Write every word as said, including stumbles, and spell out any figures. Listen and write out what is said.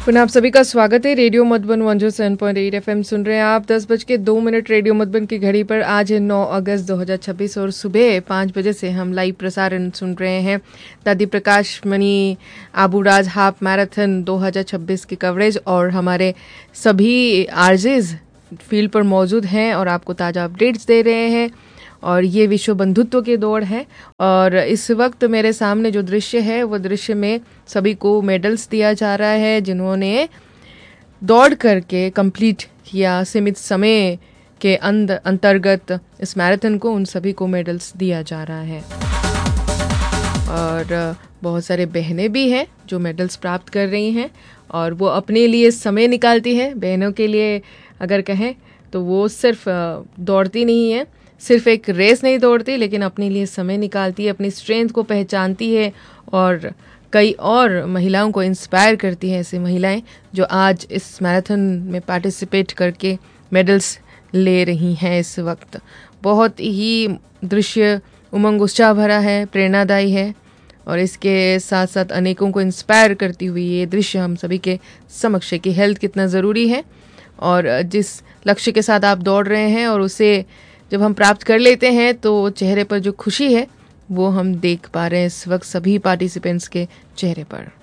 पुनः आप सभी का स्वागत है। Radio Madhuban one zero seven point eight F M सुन रहे हैं आप। दस बज के दो मिनट रेडियो मधुबन की घड़ी पर आज है नौ अगस्त दो हज़ार छब्बीस और सुबह पाँच बजे से हम लाइव प्रसारण सुन रहे हैं दादी प्रकाश मणि आबूराज हाफ मैराथन दो हज़ार छब्बीस की कवरेज। और हमारे सभी आरजेज फील्ड पर मौजूद हैं और आपको ताज़ा अपडेट्स दे रहे हैं। और ये विश्व बंधुत्व की दौड़ है और इस वक्त मेरे सामने जो दृश्य है वो दृश्य में सभी को मेडल्स दिया जा रहा है जिन्होंने दौड़ करके कंप्लीट किया सीमित समय के अंतर्गत इस मैराथन को, उन सभी को मेडल्स दिया जा रहा है। और बहुत सारे बहनें भी हैं जो मेडल्स प्राप्त कर रही हैं और वो अपने लिए समय निकालती हैं। बहनों के लिए अगर कहें तो वो सिर्फ दौड़ती नहीं है, सिर्फ एक रेस नहीं दौड़ती, लेकिन अपने लिए समय निकालती है, अपनी स्ट्रेंथ को पहचानती है और कई और महिलाओं को इंस्पायर करती हैं। ऐसी महिलाएं जो आज इस मैराथन में पार्टिसिपेट करके मेडल्स ले रही हैं। इस वक्त बहुत ही दृश्य उमंग उत्साह भरा है, प्रेरणादायी है और इसके साथ साथ अनेकों को इंस्पायर करती हुई ये दृश्य हम सभी के समक्ष है कि हेल्थ कितना ज़रूरी है और जिस लक्ष्य के साथ आप दौड़ रहे हैं और उसे जब हम प्राप्त कर लेते हैं तो चेहरे पर जो खुशी है वो हम देख पा रहे हैं इस वक्त सभी पार्टिसिपेंट्स के चेहरे पर।